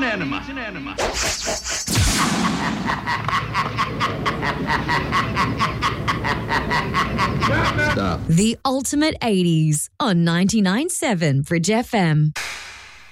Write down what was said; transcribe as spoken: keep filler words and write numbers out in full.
enema. Stop. The Ultimate eighties on ninety-nine point seven Bridge F M.